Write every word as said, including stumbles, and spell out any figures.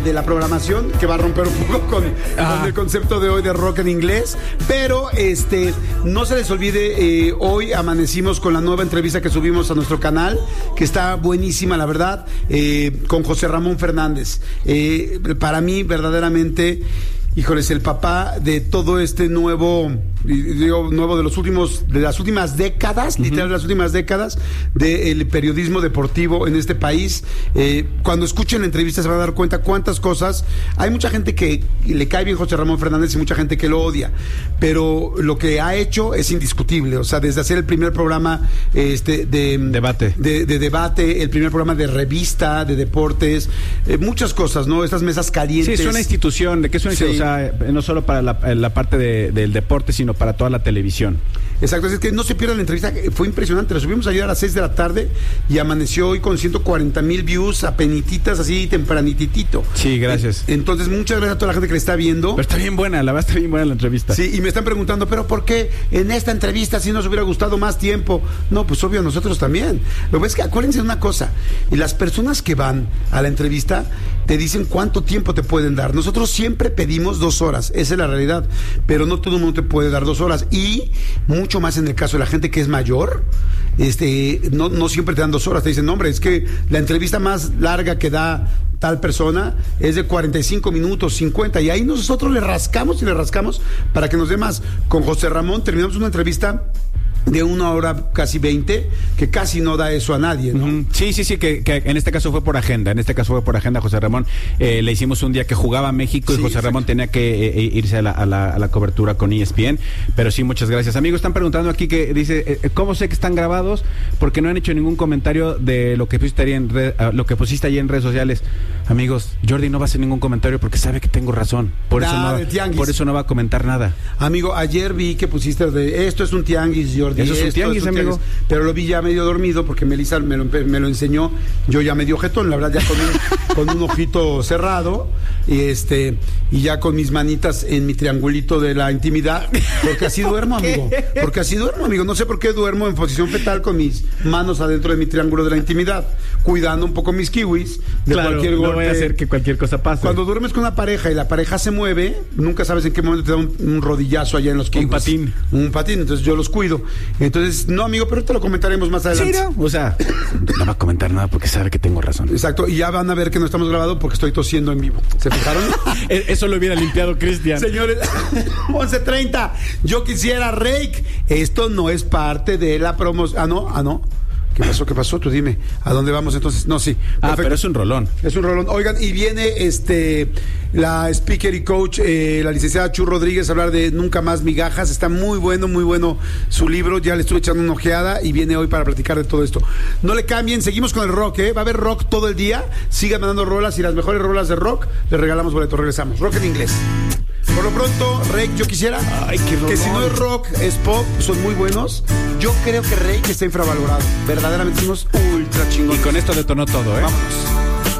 de la programación que va a romper un poco con, con el concepto de hoy de rock en inglés, pero este no se les olvide, eh, hoy amanecimos con la nueva entrevista que subimos a nuestro canal, que está buenísima, la verdad, eh, con José Ramón Fernández. Eh, para mí, verdaderamente, híjoles, el papá de todo este nuevo, digo, nuevo de los últimos, de las últimas décadas, uh-huh. literal de las últimas décadas del periodismo deportivo en este país. Eh, cuando escuchen la entrevista se van a dar cuenta cuántas cosas. Hay mucha gente que le cae bien José Ramón Fernández y mucha gente que lo odia, pero lo que ha hecho es indiscutible. O sea, desde hacer el primer programa este, de debate, de, de debate, el primer programa de revista, de deportes, eh, muchas cosas, ¿no? Estas mesas calientes. Sí, es una institución, de que es una institución. Sí. O sea, no solo para la, la parte de, del deporte, sino para toda la televisión. Exacto, es que no se pierdan la entrevista, fue impresionante, la subimos ayer a las seis de la tarde y amaneció hoy con ciento cuarenta mil views, apenititas, así tempranititito. Sí, gracias. Entonces, muchas gracias a toda la gente que le está viendo. Pero está bien buena, la verdad está bien buena la entrevista. Sí, y me están preguntando, ¿pero por qué en esta entrevista si nos hubiera gustado más tiempo? No, pues obvio, a nosotros también. Lo que es que acuérdense de una cosa, y las personas que van a la entrevista te dicen cuánto tiempo te pueden dar. Nosotros siempre pedimos dos horas, esa es la realidad, pero no todo el mundo te puede dar dos horas, y mucho más en el caso de la gente que es mayor, este, no, no siempre te dan dos horas, te dicen, no, hombre, es que la entrevista más larga que da tal persona es de cuarenta y cinco minutos, cincuenta, y ahí nosotros le rascamos y le rascamos para que nos dé más. Con José Ramón terminamos una entrevista de una hora casi veinte, que casi no da eso a nadie, ¿no? Uh-huh. Sí, sí, sí, que, que en este caso fue por agenda, en este caso fue por agenda. José Ramón, eh, le hicimos un día que jugaba México, sí, y José exacto. Ramón tenía que eh, irse a la, a, la, a la cobertura con E S P N, pero sí, muchas gracias. Amigos, están preguntando aquí que dice, eh, ¿cómo sé que están grabados? Porque no han hecho ningún comentario de lo que pusiste ahí en, red, uh, lo que pusiste ahí en redes sociales. Amigos, Jordi no va a hacer ningún comentario porque sabe que tengo razón, por, nah, eso, no, por eso no va a comentar nada. Amigo, ayer vi que pusiste de, esto es un tianguis, Jordi. Eso es un tianguis, amigo. Pero lo vi ya medio dormido porque Melissa me lo, me lo enseñó. Yo ya medio jetón, la verdad, ya con un, con un ojito cerrado y este y ya con mis manitas en mi triangulito de la intimidad, porque así duermo, amigo. Porque así duermo, amigo. No sé por qué duermo en posición fetal con mis manos adentro de mi triángulo de la intimidad, cuidando un poco mis kiwis de claro, cualquier golpe. No voy a hacer que cualquier cosa pase. Cuando duermes con una pareja y la pareja se mueve, nunca sabes en qué momento te da un, un rodillazo allá en los kiwis. Un patín. Un patín, entonces yo los cuido. Entonces, no, amigo, pero te lo comentaremos más adelante. Sí, ¿no? O sea, no va a comentar nada porque sabe que tengo razón. Exacto, y ya van a ver que no estamos grabando porque estoy tosiendo en vivo. ¿Se fijaron? Eso lo hubiera limpiado Cristian. Señores, once treinta, yo quisiera Rake. Esto no es parte de la promoción. Ah, no, ah, no. ¿Qué pasó? ¿Qué pasó? Tú dime. ¿A dónde vamos entonces? No, sí. Perfecto. Ah, pero es un rolón. Es un rolón. Oigan, y viene este la speaker y coach, eh, la licenciada Chu Rodríguez, a hablar de Nunca Más Migajas. Está muy bueno, muy bueno su libro. Ya le estuve echando una ojeada y viene hoy para platicar de todo esto. No le cambien, seguimos con el rock, ¿eh? Va a haber rock todo el día. Sigan mandando rolas y las mejores rolas de rock les regalamos boletos. Regresamos. Rock en inglés. Por lo pronto, Rake, yo quisiera Ay, qué que si no es rock, es pop, son muy buenos. Yo creo que Rake está infravalorado. Verdaderamente unos ultra chingones. Y con esto detonó todo, ¿eh? Vámonos.